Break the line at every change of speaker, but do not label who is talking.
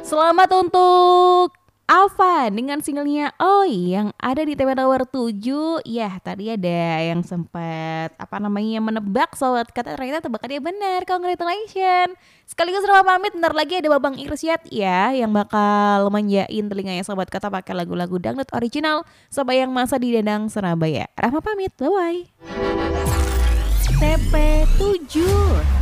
Selamat untuk Alfa dengan singlenya Oi yang ada di tema nomor 7. Ya, tadi ada yang sempat menebak sobat kata, ternyata tebakannya benar. Congratulations. Sekaligus Rama pamit, bentar lagi ada Babang Irsyad ya yang bakal manjain telinganya sobat kata pakai lagu-lagu dangdut original Sebayang Masa di Danang Surabaya. Rama pamit, bye bye. TP7